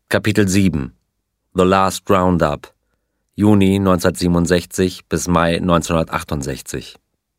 Kapitel 7 The Last Roundup Juni 1967 bis Mai 1968.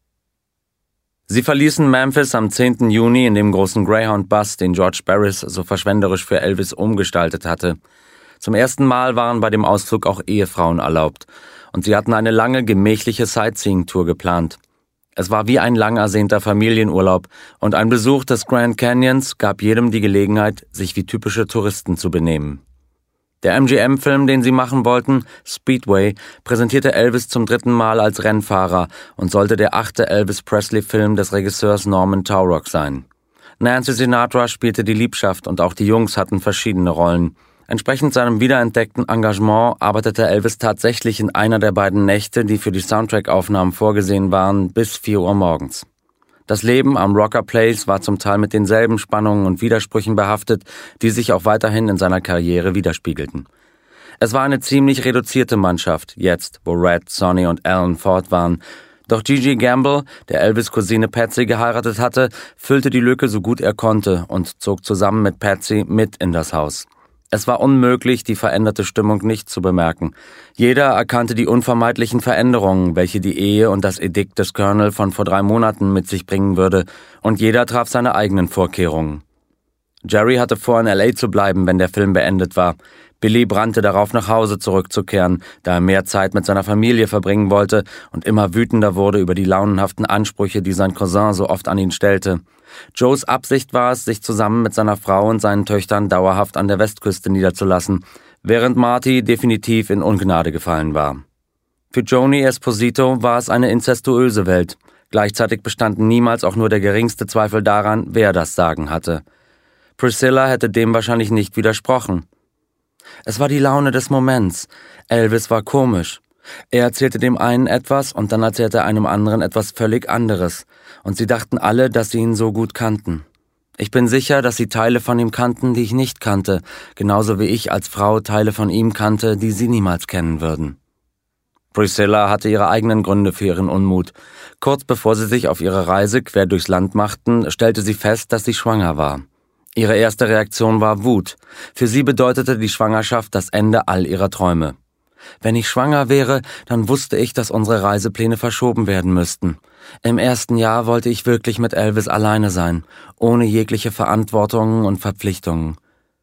Sie verließen Memphis am 10. Juni in dem großen Greyhound-Bus, den George Barris so verschwenderisch für Elvis umgestaltet hatte. Zum ersten Mal waren bei dem Ausflug auch Ehefrauen erlaubt und sie hatten eine lange, gemächliche Sightseeing-Tour geplant. Es war wie ein lang ersehnter Familienurlaub und ein Besuch des Grand Canyons gab jedem die Gelegenheit, sich wie typische Touristen zu benehmen. Der MGM-Film, den sie machen wollten, Speedway, präsentierte Elvis zum 3. Mal als Rennfahrer und sollte der 8. Elvis Presley-Film des Regisseurs Norman Taurog sein. Nancy Sinatra spielte die Liebschaft und auch die Jungs hatten verschiedene Rollen. Entsprechend seinem wiederentdeckten Engagement arbeitete Elvis tatsächlich in einer der beiden Nächte, die für die Soundtrack-Aufnahmen vorgesehen waren, bis 4 Uhr morgens. Das Leben am Rocker Place war zum Teil mit denselben Spannungen und Widersprüchen behaftet, die sich auch weiterhin in seiner Karriere widerspiegelten. Es war eine ziemlich reduzierte Mannschaft, jetzt, wo Red, Sonny und Alan fort waren. Doch Gigi Gamble, der Elvis' Cousine Patsy geheiratet hatte, füllte die Lücke so gut er konnte und zog zusammen mit Patsy mit in das Haus. Es war unmöglich, die veränderte Stimmung nicht zu bemerken. Jeder erkannte die unvermeidlichen Veränderungen, welche die Ehe und das Edikt des Colonel von vor 3 Monaten mit sich bringen würde, und jeder traf seine eigenen Vorkehrungen. Jerry hatte vor, in L.A. zu bleiben, wenn der Film beendet war. Billy brannte darauf, nach Hause zurückzukehren, da er mehr Zeit mit seiner Familie verbringen wollte und immer wütender wurde über die launenhaften Ansprüche, die sein Cousin so oft an ihn stellte. Joes Absicht war es, sich zusammen mit seiner Frau und seinen Töchtern dauerhaft an der Westküste niederzulassen, während Marty definitiv in Ungnade gefallen war. Für Joni Esposito war es eine inzestuöse Welt. Gleichzeitig bestand niemals auch nur der geringste Zweifel daran, wer das Sagen hatte. Priscilla hätte dem wahrscheinlich nicht widersprochen. Es war die Laune des Moments. Elvis war komisch. Er erzählte dem einen etwas und dann erzählte er einem anderen etwas völlig anderes. Und sie dachten alle, dass sie ihn so gut kannten. Ich bin sicher, dass sie Teile von ihm kannten, die ich nicht kannte, genauso wie ich als Frau Teile von ihm kannte, die sie niemals kennen würden. Priscilla hatte ihre eigenen Gründe für ihren Unmut. Kurz bevor sie sich auf ihre Reise quer durchs Land machten, stellte sie fest, dass sie schwanger war. Ihre erste Reaktion war Wut. Für sie bedeutete die Schwangerschaft das Ende all ihrer Träume. Wenn ich schwanger wäre, dann wusste ich, dass unsere Reisepläne verschoben werden müssten. Im ersten Jahr wollte ich wirklich mit Elvis alleine sein, ohne jegliche Verantwortungen und Verpflichtungen.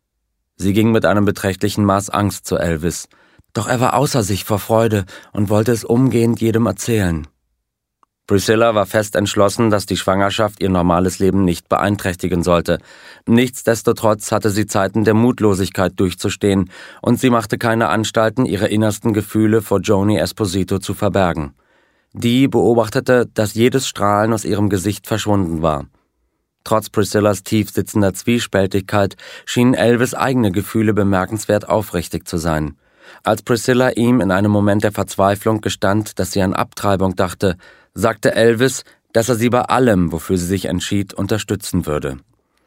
Sie ging mit einem beträchtlichen Maß Angst zu Elvis. Doch er war außer sich vor Freude und wollte es umgehend jedem erzählen. Priscilla war fest entschlossen, dass die Schwangerschaft ihr normales Leben nicht beeinträchtigen sollte. Nichtsdestotrotz hatte sie Zeiten der Mutlosigkeit durchzustehen und sie machte keine Anstalten, ihre innersten Gefühle vor Joni Esposito zu verbergen. Die beobachtete, dass jedes Strahlen aus ihrem Gesicht verschwunden war. Trotz Priscillas tief sitzender Zwiespältigkeit schienen Elvis' eigene Gefühle bemerkenswert aufrichtig zu sein. Als Priscilla ihm in einem Moment der Verzweiflung gestand, dass sie an Abtreibung dachte, sagte Elvis, dass er sie bei allem, wofür sie sich entschied, unterstützen würde.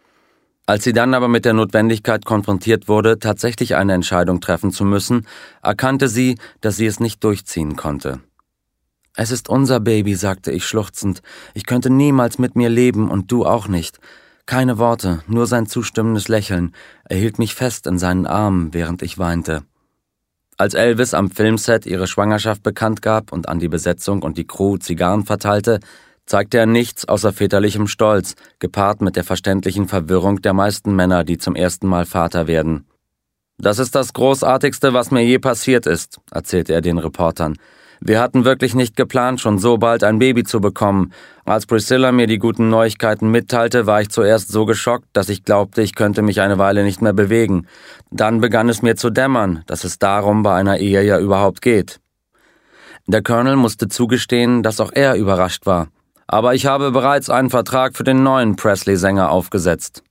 Als sie dann aber mit der Notwendigkeit konfrontiert wurde, tatsächlich eine Entscheidung treffen zu müssen, erkannte sie, dass sie es nicht durchziehen konnte. »Es ist unser Baby«, sagte ich schluchzend. »Ich könnte niemals mit mir leben und du auch nicht.« Keine Worte, nur sein zustimmendes Lächeln. Er hielt mich fest in seinen Armen, während ich weinte. Als Elvis am Filmset ihre Schwangerschaft bekannt gab und an die Besetzung und die Crew Zigarren verteilte, zeigte er nichts außer väterlichem Stolz, gepaart mit der verständlichen Verwirrung der meisten Männer, die zum ersten Mal Vater werden. »Das ist das Großartigste, was mir je passiert ist«, erzählte er den Reportern. »Wir hatten wirklich nicht geplant, schon so bald ein Baby zu bekommen. Als Priscilla mir die guten Neuigkeiten mitteilte, war ich zuerst so geschockt, dass ich glaubte, ich könnte mich eine Weile nicht mehr bewegen. Dann begann es mir zu dämmern, dass es darum bei einer Ehe ja überhaupt geht.« Der Colonel musste zugestehen, dass auch er überrascht war. »Aber ich habe bereits einen Vertrag für den neuen Presley-Sänger aufgesetzt.«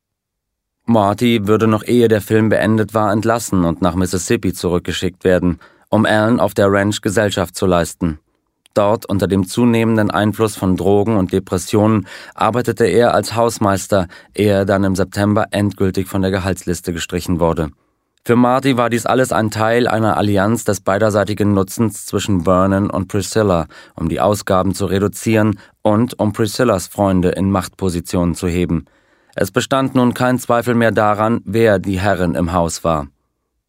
Marty würde noch ehe der Film beendet war entlassen und nach Mississippi zurückgeschickt werden, um Alan auf der Ranch Gesellschaft zu leisten. Dort, unter dem zunehmenden Einfluss von Drogen und Depressionen, arbeitete er als Hausmeister, ehe er dann im September endgültig von der Gehaltsliste gestrichen wurde. Für Marty war dies alles ein Teil einer Allianz des beiderseitigen Nutzens zwischen Vernon und Priscilla, um die Ausgaben zu reduzieren und um Priscillas Freunde in Machtpositionen zu heben. Es bestand nun kein Zweifel mehr daran, wer die Herrin im Haus war.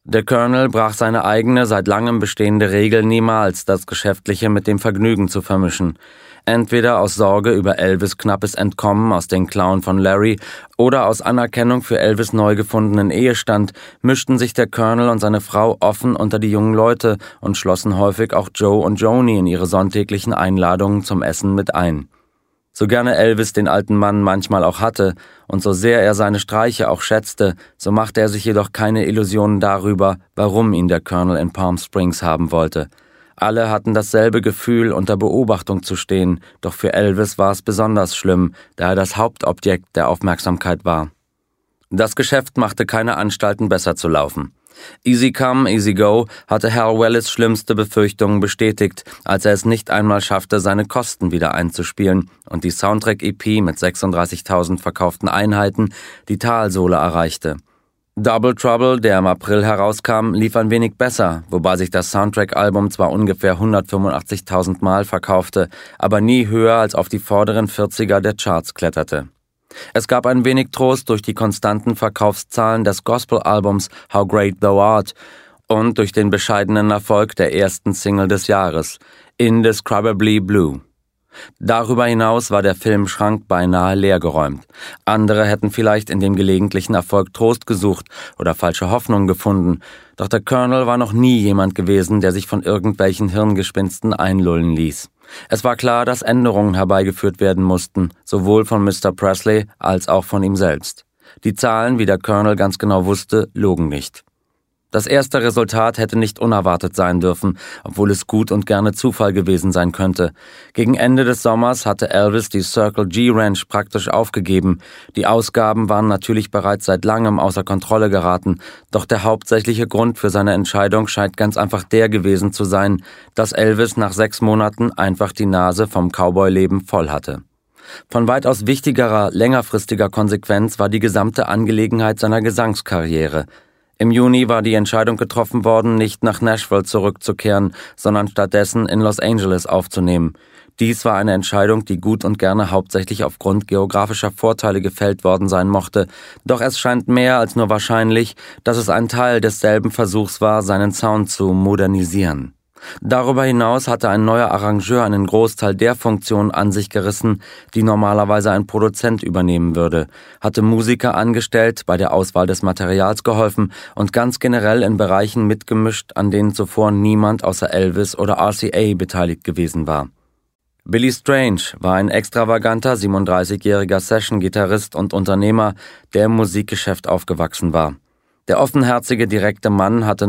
Der Colonel brach seine eigene, seit langem bestehende Regel niemals, das Geschäftliche mit dem Vergnügen zu vermischen. Entweder aus Sorge über Elvis' knappes Entkommen aus den Klauen von Larry oder aus Anerkennung für Elvis' neu gefundenen Ehestand mischten sich der Colonel und seine Frau offen unter die jungen Leute und schlossen häufig auch Joe und Joni in ihre sonntäglichen Einladungen zum Essen mit ein. So gerne Elvis den alten Mann manchmal auch hatte und so sehr er seine Streiche auch schätzte, so machte er sich jedoch keine Illusionen darüber, warum ihn der Colonel in Palm Springs haben wollte. Alle hatten dasselbe Gefühl, unter Beobachtung zu stehen, doch für Elvis war es besonders schlimm, da er das Hauptobjekt der Aufmerksamkeit war. Das Geschäft machte keine Anstalten, besser zu laufen. Easy Come, Easy Go hatte Hal Wallis' schlimmste Befürchtungen bestätigt, als er es nicht einmal schaffte, seine Kosten wieder einzuspielen und die Soundtrack-EP mit 36.000 verkauften Einheiten die Talsohle erreichte. Double Trouble, der im April herauskam, lief ein wenig besser, wobei sich das Soundtrack-Album zwar ungefähr 185.000 Mal verkaufte, aber nie höher als auf die vorderen 40er der Charts kletterte. Es gab ein wenig Trost durch die konstanten Verkaufszahlen des Gospel-Albums How Great Thou Art und durch den bescheidenen Erfolg der ersten Single des Jahres, Indescribably Blue. Darüber hinaus war der Filmschrank beinahe leergeräumt. Andere hätten vielleicht in dem gelegentlichen Erfolg Trost gesucht oder falsche Hoffnung gefunden, doch der Colonel war noch nie jemand gewesen, der sich von irgendwelchen Hirngespinsten einlullen ließ. Es war klar, dass Änderungen herbeigeführt werden mussten, sowohl von Mr. Presley als auch von ihm selbst. Die Zahlen, wie der Colonel ganz genau wusste, logen nicht. Das erste Resultat hätte nicht unerwartet sein dürfen, obwohl es gut und gerne Zufall gewesen sein könnte. Gegen Ende des Sommers hatte Elvis die Circle G Ranch praktisch aufgegeben. Die Ausgaben waren natürlich bereits seit langem außer Kontrolle geraten, doch der hauptsächliche Grund für seine Entscheidung scheint ganz einfach der gewesen zu sein, dass Elvis nach 6 Monaten einfach die Nase vom Cowboy-Leben voll hatte. Von weitaus wichtigerer, längerfristiger Konsequenz war die gesamte Angelegenheit seiner Gesangskarriere. Im Juni war die Entscheidung getroffen worden, nicht nach Nashville zurückzukehren, sondern stattdessen in Los Angeles aufzunehmen. Dies war eine Entscheidung, die gut und gerne hauptsächlich aufgrund geografischer Vorteile gefällt worden sein mochte, doch es scheint mehr als nur wahrscheinlich, dass es ein Teil desselben Versuchs war, seinen Sound zu modernisieren. Darüber hinaus hatte ein neuer Arrangeur einen Großteil der Funktionen an sich gerissen, die normalerweise ein Produzent übernehmen würde, hatte Musiker angestellt, bei der Auswahl des Materials geholfen und ganz generell in Bereichen mitgemischt, an denen zuvor niemand außer Elvis oder RCA beteiligt gewesen war. Billy Strange war ein extravaganter 37-jähriger Session-Gitarrist und Unternehmer, der im Musikgeschäft aufgewachsen war. Der offenherzige, direkte Mann hatte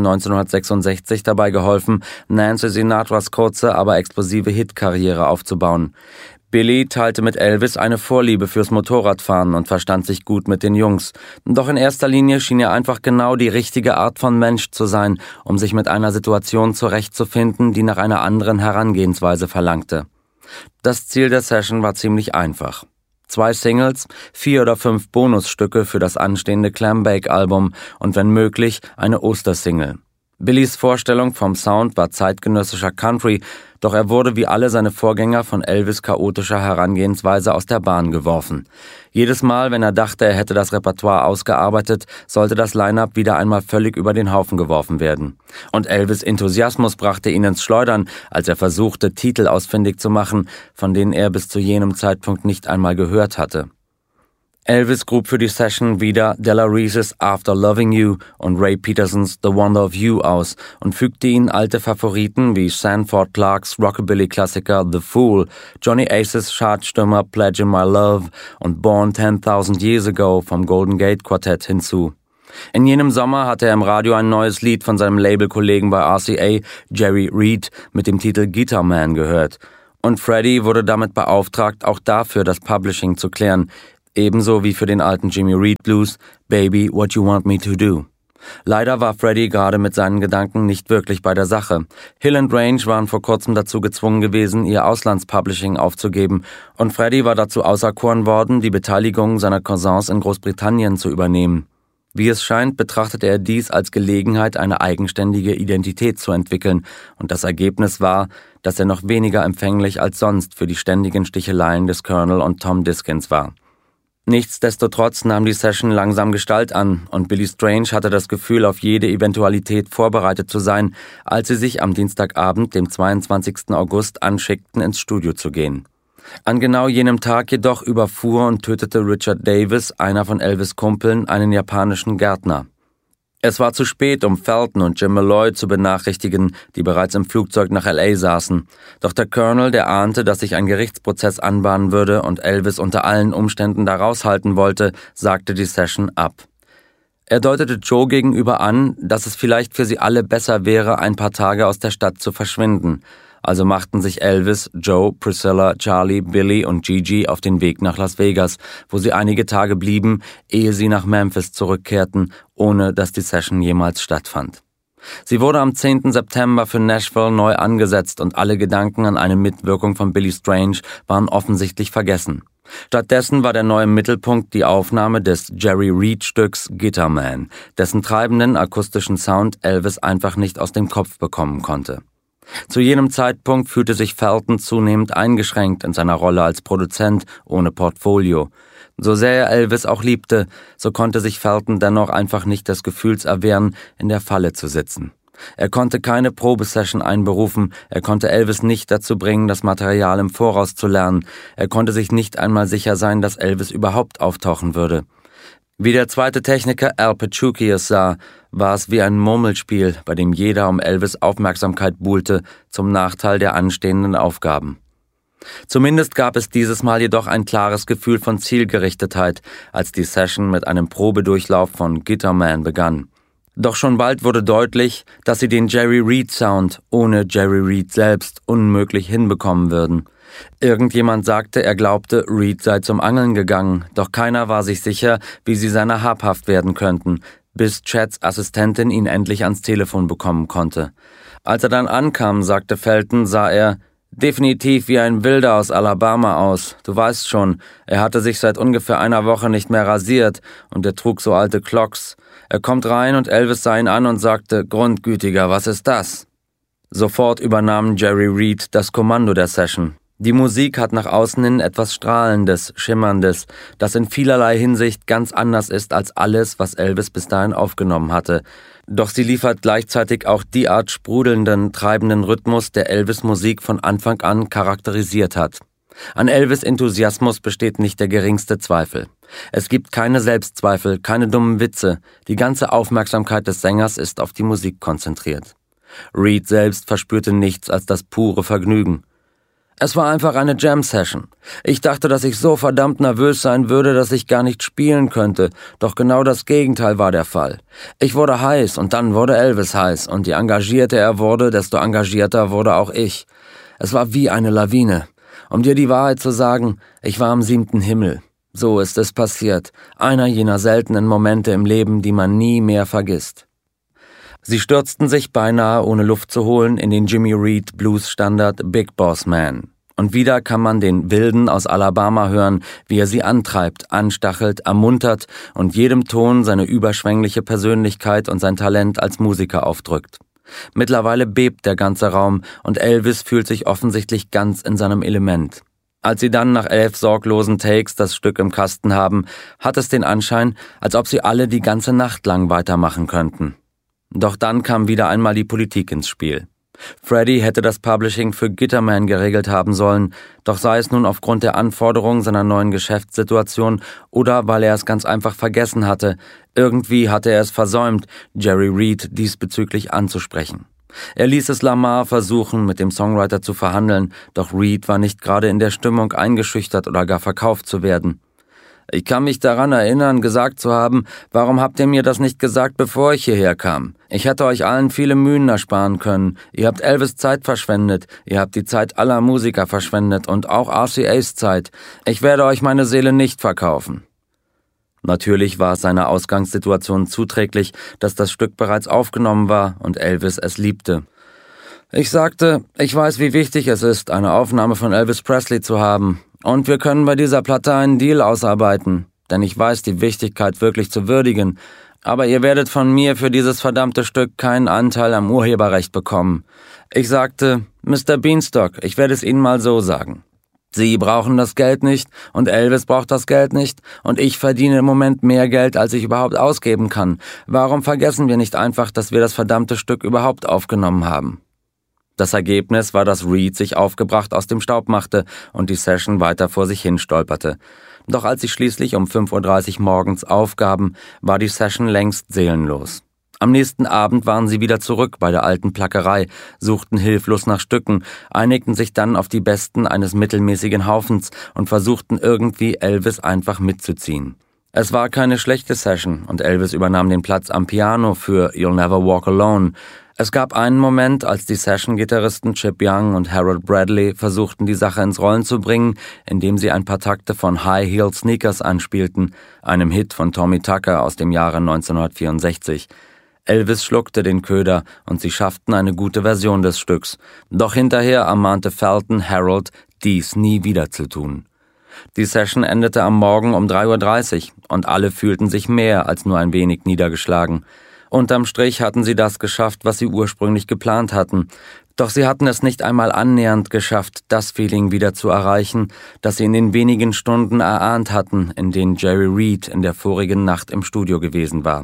1966 dabei geholfen, Nancy Sinatras kurze, aber explosive Hitkarriere aufzubauen. Billy teilte mit Elvis eine Vorliebe fürs Motorradfahren und verstand sich gut mit den Jungs. Doch in erster Linie schien er einfach genau die richtige Art von Mensch zu sein, um sich mit einer Situation zurechtzufinden, die nach einer anderen Herangehensweise verlangte. Das Ziel der Session war ziemlich einfach. 2 Singles, 4 oder 5 Bonusstücke für das anstehende Clambake-Album und wenn möglich eine Ostersingle. Billys Vorstellung vom Sound war zeitgenössischer Country, doch er wurde wie alle seine Vorgänger von Elvis' chaotischer Herangehensweise aus der Bahn geworfen. Jedes Mal, wenn er dachte, er hätte das Repertoire ausgearbeitet, sollte das Line-Up wieder einmal völlig über den Haufen geworfen werden. Und Elvis' Enthusiasmus brachte ihn ins Schleudern, als er versuchte, Titel ausfindig zu machen, von denen er bis zu jenem Zeitpunkt nicht einmal gehört hatte. Elvis grub für die Session wieder Della Reese's After Loving You und Ray Petersons The Wonder of You aus und fügte ihnen alte Favoriten wie Sanford Clarks Rockabilly-Klassiker The Fool, Johnny Aces Chartstürmer Pledge in My Love und Born 10,000 Years Ago vom Golden Gate Quartett hinzu. In jenem Sommer hatte er im Radio ein neues Lied von seinem Labelkollegen bei RCA, Jerry Reed, mit dem Titel Guitar Man gehört. Und Freddie wurde damit beauftragt, auch dafür das Publishing zu klären, ebenso wie für den alten Jimmy Reed Blues, Baby, What You Want Me to Do. Leider war Freddie gerade mit seinen Gedanken nicht wirklich bei der Sache. Hill & Range waren vor kurzem dazu gezwungen gewesen, ihr Auslandspublishing aufzugeben und Freddie war dazu auserkoren worden, die Beteiligung seiner Cousins in Großbritannien zu übernehmen. Wie es scheint, betrachtete er dies als Gelegenheit, eine eigenständige Identität zu entwickeln und das Ergebnis war, dass er noch weniger empfänglich als sonst für die ständigen Sticheleien des Colonel und Tom Diskins war. Nichtsdestotrotz nahm die Session langsam Gestalt an und Billy Strange hatte das Gefühl, auf jede Eventualität vorbereitet zu sein, als sie sich am Dienstagabend, dem 22. August, anschickten, ins Studio zu gehen. An genau jenem Tag jedoch überfuhr und tötete Richard Davis, einer von Elvis' Kumpeln, einen japanischen Gärtner. Es war zu spät, um Felton und Jim Malloy zu benachrichtigen, die bereits im Flugzeug nach L.A. saßen. Doch der Colonel, der ahnte, dass sich ein Gerichtsprozess anbahnen würde und Elvis unter allen Umständen da raushalten wollte, sagte die Session ab. Er deutete Joe gegenüber an, dass es vielleicht für sie alle besser wäre, ein paar Tage aus der Stadt zu verschwinden. Also machten sich Elvis, Joe, Priscilla, Charlie, Billy und Gigi auf den Weg nach Las Vegas, wo sie einige Tage blieben, ehe sie nach Memphis zurückkehrten, ohne dass die Session jemals stattfand. Sie wurde am 10. September für Nashville neu angesetzt und alle Gedanken an eine Mitwirkung von Billy Strange waren offensichtlich vergessen. Stattdessen war der neue Mittelpunkt die Aufnahme des Jerry Reed-Stücks Guitar Man, dessen treibenden akustischen Sound Elvis einfach nicht aus dem Kopf bekommen konnte. Zu jenem Zeitpunkt fühlte sich Felton zunehmend eingeschränkt in seiner Rolle als Produzent ohne Portfolio. So sehr er Elvis auch liebte, so konnte sich Felton dennoch einfach nicht des Gefühls erwehren, in der Falle zu sitzen. Er konnte keine Probesession einberufen, er konnte Elvis nicht dazu bringen, das Material im Voraus zu lernen, er konnte sich nicht einmal sicher sein, dass Elvis überhaupt auftauchen würde. Wie der zweite Techniker Al Pachuki es sah, war es wie ein Murmelspiel, bei dem jeder um Elvis' Aufmerksamkeit buhlte, zum Nachteil der anstehenden Aufgaben. Zumindest gab es dieses Mal jedoch ein klares Gefühl von Zielgerichtetheit, als die Session mit einem Probedurchlauf von Guitar Man begann. Doch schon bald wurde deutlich, dass sie den Jerry Reed Sound ohne Jerry Reed selbst unmöglich hinbekommen würden. Irgendjemand sagte, er glaubte, Reed sei zum Angeln gegangen, doch keiner war sich sicher, wie sie seiner habhaft werden könnten, bis Chads Assistentin ihn endlich ans Telefon bekommen konnte. Als er dann ankam, sagte Felton, sah er definitiv wie ein Wilder aus Alabama aus. Du weißt schon, er hatte sich seit ungefähr einer Woche nicht mehr rasiert und er trug so alte Clocks. Er kommt rein und Elvis sah ihn an und sagte, Grundgütiger, was ist das? Sofort übernahm Jerry Reed das Kommando der Session. Die Musik hat nach außen hin etwas Strahlendes, Schimmerndes, das in vielerlei Hinsicht ganz anders ist als alles, was Elvis bis dahin aufgenommen hatte. Doch sie liefert gleichzeitig auch die Art sprudelnden, treibenden Rhythmus, der Elvis' Musik von Anfang an charakterisiert hat. An Elvis' Enthusiasmus besteht nicht der geringste Zweifel. Es gibt keine Selbstzweifel, keine dummen Witze. Die ganze Aufmerksamkeit des Sängers ist auf die Musik konzentriert. Reed selbst verspürte nichts als das pure Vergnügen. Es war einfach eine Jam-Session. Ich dachte, dass ich so verdammt nervös sein würde, dass ich gar nicht spielen könnte, doch genau das Gegenteil war der Fall. Ich wurde heiß und dann wurde Elvis heiß und je engagierter er wurde, desto engagierter wurde auch ich. Es war wie eine Lawine. Um dir die Wahrheit zu sagen, ich war am 7. Himmel. So ist es passiert. Einer jener seltenen Momente im Leben, die man nie mehr vergisst. Sie stürzten sich beinahe ohne Luft zu holen in den Jimmy Reed Blues-Standard Big Boss Man. Und wieder kann man den Wilden aus Alabama hören, wie er sie antreibt, anstachelt, ermuntert und jedem Ton seine überschwängliche Persönlichkeit und sein Talent als Musiker aufdrückt. Mittlerweile bebt der ganze Raum und Elvis fühlt sich offensichtlich ganz in seinem Element. Als sie dann nach 11 sorglosen Takes das Stück im Kasten haben, hat es den Anschein, als ob sie alle die ganze Nacht lang weitermachen könnten. Doch dann kam wieder einmal die Politik ins Spiel. Freddie hätte das Publishing für Guitar Man geregelt haben sollen, doch sei es nun aufgrund der Anforderungen seiner neuen Geschäftssituation oder weil er es ganz einfach vergessen hatte, irgendwie hatte er es versäumt, Jerry Reed diesbezüglich anzusprechen. Er ließ es Lamar versuchen, mit dem Songwriter zu verhandeln, doch Reed war nicht gerade in der Stimmung, eingeschüchtert oder gar verkauft zu werden. Ich kann mich daran erinnern, gesagt zu haben, warum habt ihr mir das nicht gesagt, bevor ich hierher kam? Ich hätte euch allen viele Mühen ersparen können. Ihr habt Elvis' Zeit verschwendet. Ihr habt die Zeit aller Musiker verschwendet und auch RCA's Zeit. Ich werde euch meine Seele nicht verkaufen. Natürlich war es seiner Ausgangssituation zuträglich, dass das Stück bereits aufgenommen war und Elvis es liebte. Ich sagte, ich weiß, wie wichtig es ist, eine Aufnahme von Elvis Presley zu haben. Und wir können bei dieser Platte einen Deal ausarbeiten, denn ich weiß die Wichtigkeit wirklich zu würdigen. Aber ihr werdet von mir für dieses verdammte Stück keinen Anteil am Urheberrecht bekommen. Ich sagte, Mr. Beanstalk, ich werde es Ihnen mal so sagen. Sie brauchen das Geld nicht und Elvis braucht das Geld nicht und ich verdiene im Moment mehr Geld, als ich überhaupt ausgeben kann. Warum vergessen wir nicht einfach, dass wir das verdammte Stück überhaupt aufgenommen haben? Das Ergebnis war, dass Reed sich aufgebracht aus dem Staub machte und die Session weiter vor sich hin stolperte. Doch als sie schließlich um 5:30 Uhr morgens aufgaben, war die Session längst seelenlos. Am nächsten Abend waren sie wieder zurück bei der alten Plackerei, suchten hilflos nach Stücken, einigten sich dann auf die besten eines mittelmäßigen Haufens und versuchten irgendwie Elvis einfach mitzuziehen. Es war keine schlechte Session und Elvis übernahm den Platz am Piano für You'll Never Walk Alone. Es gab einen Moment, als die Session-Gitarristen Chip Young und Harold Bradley versuchten, die Sache ins Rollen zu bringen, indem sie ein paar Takte von High Heel Sneakers anspielten, einem Hit von Tommy Tucker aus dem Jahre 1964. Elvis schluckte den Köder und sie schafften eine gute Version des Stücks. Doch hinterher ermahnte Felton Harold, dies nie wieder zu tun. Die Session endete am Morgen um 3:30 Uhr und alle fühlten sich mehr als nur ein wenig niedergeschlagen. Unterm Strich hatten sie das geschafft, was sie ursprünglich geplant hatten. Doch sie hatten es nicht einmal annähernd geschafft, das Feeling wieder zu erreichen, das sie in den wenigen Stunden erahnt hatten, in denen Jerry Reed in der vorigen Nacht im Studio gewesen war.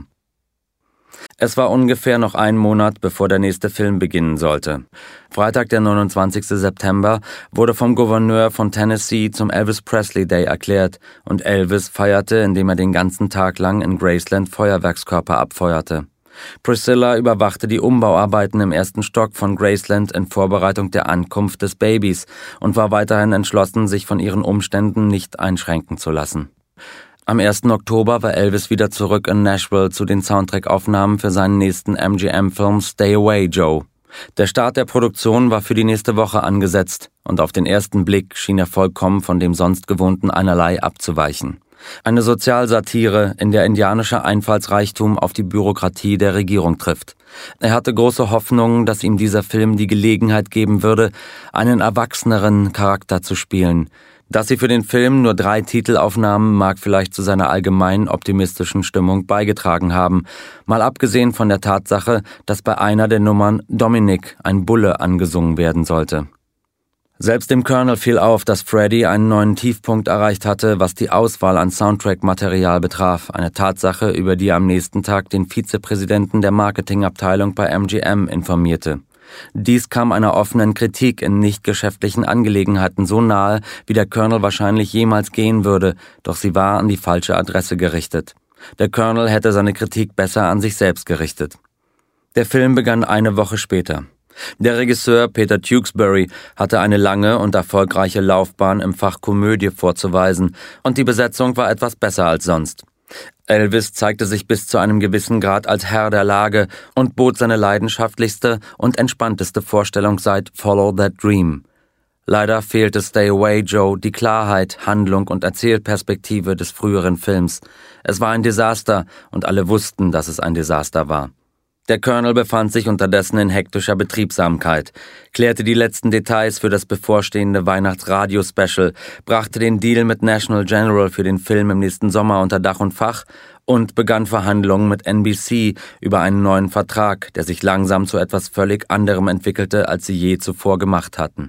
Es war ungefähr noch ein Monat, bevor der nächste Film beginnen sollte. Freitag, der 29. September, wurde vom Gouverneur von Tennessee zum Elvis Presley Day erklärt und Elvis feierte, indem er den ganzen Tag lang in Graceland Feuerwerkskörper abfeuerte. Priscilla überwachte die Umbauarbeiten im ersten Stock von Graceland in Vorbereitung der Ankunft des Babys und war weiterhin entschlossen, sich von ihren Umständen nicht einschränken zu lassen. Am 1. Oktober war Elvis wieder zurück in Nashville zu den Soundtrack-Aufnahmen für seinen nächsten MGM-Film Stay Away, Joe. Der Start der Produktion war für die nächste Woche angesetzt und auf den ersten Blick schien er vollkommen von dem sonst Gewohnten einerlei abzuweichen. Eine Sozialsatire, in der indianischer Einfallsreichtum auf die Bürokratie der Regierung trifft. Er hatte große Hoffnungen, dass ihm dieser Film die Gelegenheit geben würde, einen erwachseneren Charakter zu spielen. Dass sie für den Film nur 3 Titelaufnahmen mag vielleicht zu seiner allgemein optimistischen Stimmung beigetragen haben, mal abgesehen von der Tatsache, dass bei einer der Nummern Dominic, ein Bulle, angesungen werden sollte. Selbst dem Colonel fiel auf, dass Freddie einen neuen Tiefpunkt erreicht hatte, was die Auswahl an Soundtrack-Material betraf, eine Tatsache, über die er am nächsten Tag den Vizepräsidenten der Marketingabteilung bei MGM informierte. Dies kam einer offenen Kritik in nicht geschäftlichen Angelegenheiten so nahe, wie der Colonel wahrscheinlich jemals gehen würde, doch sie war an die falsche Adresse gerichtet. Der Colonel hätte seine Kritik besser an sich selbst gerichtet. Der Film begann eine Woche später. Der Regisseur Peter Tewksbury hatte eine lange und erfolgreiche Laufbahn im Fach Komödie vorzuweisen und die Besetzung war etwas besser als sonst. Elvis zeigte sich bis zu einem gewissen Grad als Herr der Lage und bot seine leidenschaftlichste und entspannteste Vorstellung seit Follow That Dream. Leider fehlte Stay Away, Joe die Klarheit, Handlung und Erzählperspektive des früheren Films. Es war ein Desaster und alle wussten, dass es ein Desaster war. Der Colonel befand sich unterdessen in hektischer Betriebsamkeit, klärte die letzten Details für das bevorstehende Weihnachtsradio-Special, brachte den Deal mit National General für den Film im nächsten Sommer unter Dach und Fach und begann Verhandlungen mit NBC über einen neuen Vertrag, der sich langsam zu etwas völlig anderem entwickelte, als sie je zuvor gemacht hatten.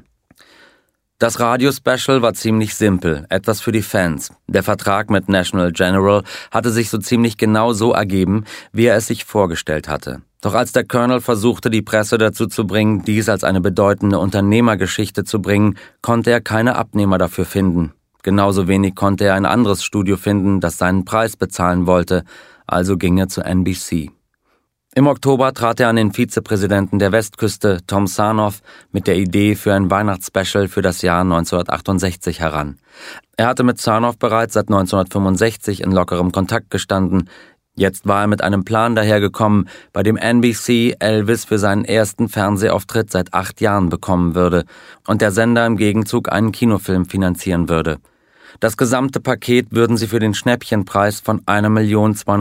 Das Radio-Special war ziemlich simpel, etwas für die Fans. Der Vertrag mit National General hatte sich so ziemlich genau so ergeben, wie er es sich vorgestellt hatte. Doch als der Colonel versuchte, die Presse dazu zu bringen, dies als eine bedeutende Unternehmergeschichte zu bringen, konnte er keine Abnehmer dafür finden. Genauso wenig konnte er ein anderes Studio finden, das seinen Preis bezahlen wollte, also ging er zu NBC. Im Oktober trat er an den Vizepräsidenten der Westküste, Tom Sarnoff, mit der Idee für ein Weihnachtsspecial für das Jahr 1968 heran. Er hatte mit Sarnoff bereits seit 1965 in lockerem Kontakt gestanden. Jetzt war er mit einem Plan dahergekommen, bei dem NBC Elvis für seinen ersten Fernsehauftritt seit 8 Jahren bekommen würde und der Sender im Gegenzug einen Kinofilm finanzieren würde. Das gesamte Paket würden sie für den Schnäppchenpreis von 1.200.000